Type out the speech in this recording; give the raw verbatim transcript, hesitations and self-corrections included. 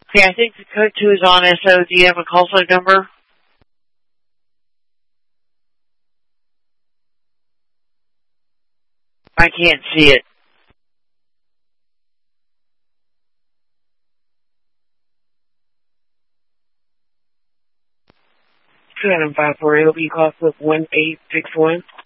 Okay, I think the code two is on S O. Do you have a call sign number? I can't see it. two nine five four, it'll be cost of one eight six one.